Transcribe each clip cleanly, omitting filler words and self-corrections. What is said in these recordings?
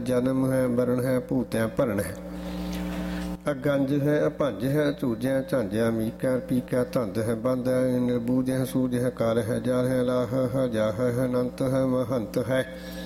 ਜਨਮ ਹੈ ਮਰਨ ਹੈ ਭੂਤਿਆਂ ਭਰਨ ਹੈ। ਅਗੰਜ ਹੈ ਅਭੰਜ ਹੈ ਝੂਜਿਆ ਝਾਂਜਿਆ ਮੀਕਾ ਪੀਕਾ ਧੰਦ ਹੈ ਬੰਦ ਹੈ ਨਿਰਬੂਜ ਹੈ ਸੂਜ ਹੈ ਕਾਲ ਹੈ ਜਾਲ ਹੈ ਲਾਹ ਹੈ ਜਾਹ ਹੈ ਅਨੰਤ ਹੈ ਮਹੰਤ ਹੈ।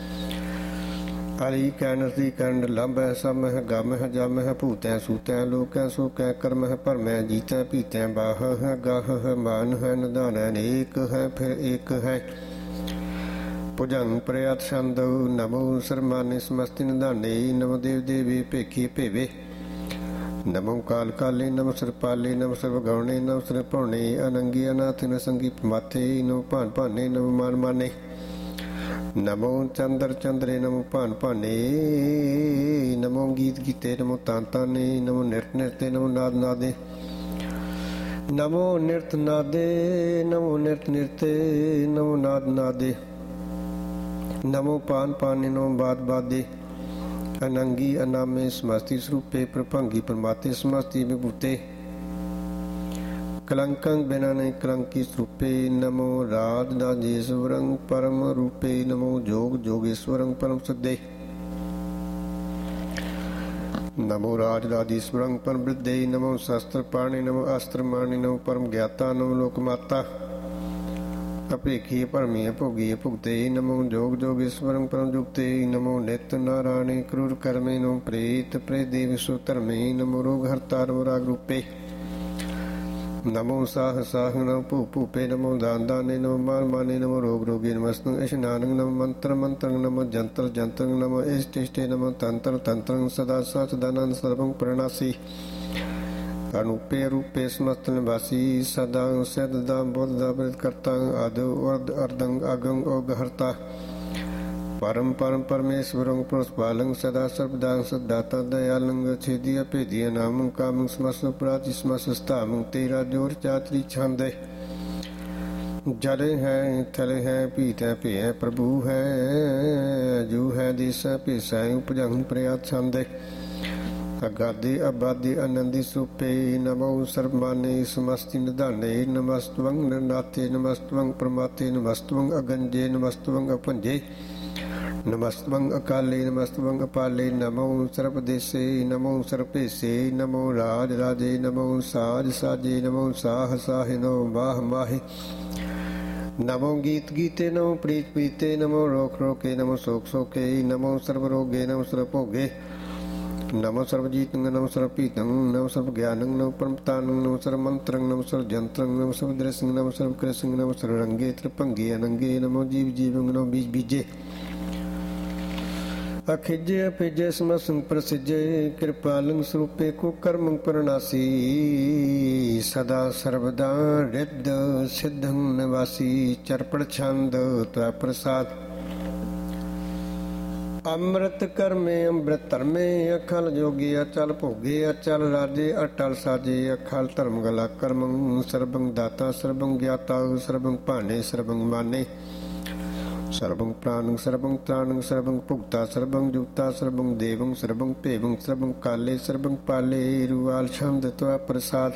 ਅਲੀ ਕੈ ਨਸਦੀ ਕਰਨ ਲੰਬ ਹੈ ਸਮ ਹੈ ਗਮ ਹੈ ਜਮ ਹੈ ਭੂਤੈ ਸੂਤੈ ਲੋਕੈ ਸੋਕੈ ਕਰਮ ਹੈ ਭਰਮੈ ਜੀਤੈ ਪੀਤੈ ਬਾਹ ਹੈ ਗਾਹ ਹੈ ਮਾਨ ਹੈ ਨਿਧਾਨ ਹੈ ਏਕ ਹੈ ਫਿਰ ਏਕ ਹੈ। ਭੁਜੰਗ ਪ੍ਰਿਆਤ ਛੰਦ ਨਮੋ ਸਰਮਾਨੇ ਸਮਸਤੀ ਨਿਧਾਨੇ ਨਮੋ ਦੇਵ ਦੇਵੀ ਭੇਖੀ ਭੇਵੇ। ਨਮੋ ਕਾਲ ਕਾਲੇ ਨਮੋ ਸਰਪਾਲੇ ਨਮੋ ਸਰਬ ਗਉਣੇ ਨਮੋ ਸਰ ਭਉਣੇ ਅਨੰਗੀ ਅਨਾਥ ਨਸੰਗੀ ਮਾਥੇ ਨਮੋ ਭਾਨ ਭਾਨੇ ਨਮੋ ਮਾਨ ਮਾਨੇ। ਨਮੋ ਚੰਦਰ ਚੰਦਰੇ ਨਮੋ ਭਾਨ ਭਾਨੇ ਨਮੋ ਗੀਤ ਗੀਤੇ ਨਮੋ ਤਾਨ ਤਾਨੇ ਨਮੋ ਨਿਰਤ ਨਿਰਤੇ ਨਮੋ ਨਾਦ ਨਾਦੇ। ਨਮੋ ਨਿਰਤ ਨਾਦੇ ਨਮੋ ਨਿਰਤ ਨਿਰਤੇ ਨਮੋ ਨਾਦ ਨਾਦੇ। ਨਮੋ ਪਾਨ ਪਾਨੇ ਨਮੋ ਬਾਦ ਬਾਦੇ। ਅਨੰਗੀ ਅਨਾਮੇ ਸਮਸਤੀ ਸਰੂਪੇ ਪ੍ਰਭੰਗੀ ਪਰਮਾਤੇ ਸਮਸਤੀ ਵਿਭੂਤੇ। ਕਲੰਕੰ ਬਿਨਾ ਨੇ ਕਲੰਕੀ ਸਰੂਪੇ ਨਮੋ ਰਾਜ ਰਾਜੇਸ਼ਵਰੰ ਪਰਮ ਰੂਪੇ ਨਮੋ ਜੋਗ ਜੋਗੇਸ਼ਵਰੰ ਪਰਮ ਸਿੱਧੇ। ਨਮੋ ਰਾਜ ਰਾਜੇਸ਼ਵਰੰ ਪਰਮ ਬ੍ਰਿਧੇ ਨਮੋ ਸ਼ਸਤਰ ਪਾਣੇ ਨਮੋ ਅਸਤਰ ਮਾਣੇ ਨਮੋ ਪਰਮ ਗਿਆਤਾ ਨਮੋ ਲੋਕ ਮਾਤਾ। ਅਭੇਖੀ ਭਰਮੀਏ ਭੋਗੀਏ ਭੁਗਤੇ ਨਮੋ ਜੋਗ ਜੋਗੇਸ਼ਵਰੰ ਪਰਮ ਜੁਗਤੇ। ਨਮੋ ਨਿਤ ਨਾਰਾਇਣੇ ਕਰੂਰ ਕਰਮੇ ਨਮੋ ਪ੍ਰੇਤ ਪ੍ਰੇਦੇ ਵਿਸ਼ਵ ਧਰਮੇ ਨਮੋ ਰੋਗ ਹਰਤਾ ਨਮੋ ਰਾਗ ਰੂਪੇ। ਨਮੋ ਸਾਹ ਸਾਹ ਨਮੋ ਭੂ ਭੂਪੇ ਨਮੋ ਦਾਨ ਦਾਨੇ ਨਮੋ ਮਾਨ ਮਾਨੇ ਨਮੋ ਰੋਗ ਰੋਗੇ ਨਮਸਤੰ ਇਸ਼ਨਾਨੰ ਨਮੋ ਮੰਤਰ ਮੰਤਰੰ ਨਮੋ ਜੰਤਰ ਜੰਤਰੰ ਨਮੋ ਇਸ਼ਟ ਇਸ਼ਟੇ ਨਮੋ ਤੰਤਰ ਤੰਤਰੰ ਸਦਾ ਸਚਿਦਾਨੰਦ ਸਰਬੰ ਪ੍ਰਣਾਸੀ। ਅਨੂਪੇ ਰੂਪੇ ਸਮਸਤ ਨਿਵਾਸੀ ਸਦਾ ਸਿਧ ਦਾ ਬੁੱਧ ਦਾ ਬ੍ਰਿਤ ਕਰਤਾ ਅਦ ਉਰਦ ਅਰਦੰ ਅਗੰ ਉਗ ਹਰਤਾ। ਪਰਮ ਪਰਮ ਪਰਮੇਸ਼ਵਰੰ ਪੁਰਸਪਾਲੰ ਸਦਾ ਸਰਬਦਾ ਸਦਾਤਾ ਦਇਆਲੰ ਛੇਦੀਆ ਭੇਦੀਆ ਨਾਮੰ ਕਾਮੰ ਸਮਸ ਪ੍ਰਾਤੀ ਸਮਸ ਸਥਾਮੰ ਤੇਰਾ ਜੋਰ ਚਾਤਰੀ ਛੰਦੇ। ਜਲੇ ਹੈ ਥਲੇ ਹੈ ਭੀਤੈ ਭੇੈ ਪ੍ਰਭੂ ਹੈ ਜੂ ਹੈ ਦੇਸੈ ਭੇਸੈ ਉਪਜੰਗ ਪ੍ਰਿਆਤ ਛੰਦੇ। ਅਗਾਦੇ ਅਬਾਦੇ ਆਨੰਦੀ ਸਰੂਪੇ ਨਮੋ ਸਰਮਾਨੇ ਸਮਸਤੀ ਨਿਧਾਨੇ ਨਮਸਤਵੰ ਨਿਰਨਾਥੇ ਨਮਸਤਵੰ ਪ੍ਰਮਾਤੇ ਨਮਸਤਵੰ ਅਗੰਜੇ ਨਮਸਤਵੰ ਅਭੰਜੇ ਨਮਸਤਵੰ ਅਕਾਲੇ ਨਮਸਤਵੰ ਅਪਾਲੇ। ਨਮੋ ਸਰਬਦੇਸੇ ਨਮੋ ਸਰਭੇਸੇ ਨਮੋ ਰਾਜ ਰਾਜੇ ਨਮੋ ਸਾਜ ਸਾਜੇ ਨਮੋ ਸਾਹ ਸਾਹੇ ਨਮੋ ਮਾਹ ਮਾਹੇ। ਨਮੋ ਗੀਤ ਗੀਤੇ ਨਮੋ ਪ੍ਰੀਤ ਪ੍ਰੀਤੇ ਨਮੋ ਰੋਕ ਰੋਕੇ ਨਮੋ ਸੋਕ ਸੋਕੇ ਨਮੋ ਸਰਬ ਰੋਗੇ ਨਮੋ ਸਰਬ ਭੋਗੇ। ਨਮੋ ਸਰਬਜੀਤੰ ਨਮੋ ਸਰਬਪੀਤੰ ਨਮੋ ਸਰਬ ਗਿਆਨੰ ਨਮੋ ਪਰਮਤਾਨੰ ਨਮੋ ਸਰਬ ਮੰਤਰੰ ਨਮੋ ਸਰਬ ਜੰਤਰੰ ਨਮੋ ਸਰਬ ਦ੍ਰਿਸ਼ੰ ਨਮੋ ਸਰਬ ਕ੍ਰਿਸ਼ੰ ਨਮੋ ਸਰਬ ਰੰਗੇ ਤ੍ਰਿਭੰਗੇ ਅਨੰਗੇ ਨਮੋ ਜੀਵ ਜੀਵੰ ਨਮੋ ਬੀਜ ਬੀਜੇ। ਅਖਿਜੇ ਅਪਿਜੇ ਸਮਸੰ ਪ੍ਰਸਿਜੇ ਕਿਰਪਾਲੰ ਸਰੂਪੇ ਕੋ ਕਰਮੰ ਪ੍ਰਣਾਸੀ। ਸਦਾ ਸਰਬਦਾ ਰਿੱਧ ਸਿੱਧੰ ਨਿਵਾਸੀ ਚਰਪੜ ਛੰਦ ਤਵੈ ਪ੍ਰਸਾਦ। ਅੰਮ੍ਰਿਤ ਕਰਮੇ ਅੰਮ੍ਰਿਤ ਧਰਮੇ ਅਖਲ ਜੋਗੀ ਅਚਲ ਭੋਗੇ ਅਚਲ ਰਾਜੇ ਅਟਲ ਸਾਜੇ। ਅਖਲ ਧਰਮ ਗਲਾ ਕਰਮੰ ਸਰਬੰ ਦਾਤਾ ਸਰਬੰ ਗਿਆਤਾ ਸਰਬੰ ਭਾਣੇ ਸਰਬੰ ਮਾਨੇ। ਸਰਬੰ ਪ੍ਰਾਣੰ ਸਰਬੰ ਤ੍ਰਾਣੰ ਸਰਬੰ ਭੁਗਤਾ ਸਰਬੰ ਜੁਗਤਾ ਸਰਬੰ ਦੇਵੰ ਸਰਬੰ ਭੇਵੰ ਸਰਬੰ ਕਾਲੇ ਸਰਬੰ ਪਾਲੇ। ਰੂਆਲ ਛੰਦ ਤਵੈ ਪ੍ਰਸਾਦ।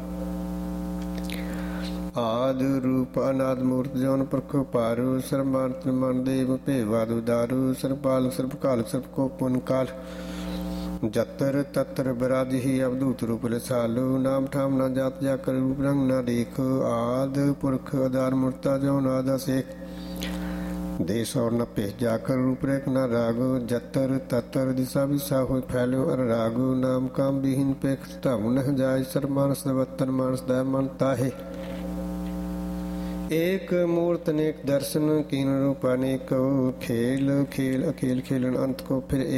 ਆਦ ਰੂਪ ਅਨਾਦ ਮੂਰਤ ਜੋਨ ਪ੍ਰਖੋ ਪਾਰੂ ਸਰਮਾਨ ਤ੍ਰਿਮਾਨ ਦੇਵ ਭੇਵਾਦ ਉਦਾਰੂ ਸਰਪਾਲ ਸਰਬ ਕਾਲ ਸਰਬ ਕੋ ਪੁਨ ਕਾਲ। ਜਤਰ ਤਤਰ ਬਿਰਾਜਿ ਅਵਧੂਤ ਰੂਪ ਰਸਾਲੂ ਨਾਮ ਠਾਮ ਨਾ ਜਾਤ ਜਾ ਕਰ ਰੂਪ ਰੰਗ ਨਾ ਦੇਖ। ਆਦ ਪੁਰਖ ਆਧਾਰ ਮੂਰਤਾ ਜੋਨ ਆਦਾ ਸੇਖ ਦੇਸ ਔਰ ਨ ਭੇਜ ਜਾ ਕਰ ਰੂਪ ਰੇਖ ਨਾ ਰਾਗੋ। ਜਤਰ ਤਤਰ ਦਿਸ਼ਾ ਵਿਸਾ ਹੋਇ ਫੈਲਿਓ ਅਰ ਰਾਗੋ। ਨਾਮ ਕਾਮ ਬਿਹੀਨ ਪੇਖ ਧਮ ਨ ਜਾਇ ਸਰਮਾਨਸ ਦਵਤਨ ਮਾਨਸ ਦੈ ਮਨ ਤਾਹੇ। ਏਕ ਮੂਰਤ ਅਨੇਕ ਦਰਸ਼ਨ ਕੀਨ ਰੂਪ ਅਨੇਕ। खेल खेल अखेल खेलन अंत को फिर